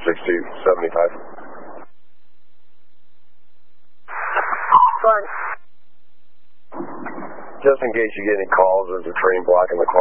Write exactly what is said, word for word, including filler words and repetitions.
sixty, seventy-five. Fine. Just in case you get any calls, there's a train blocking the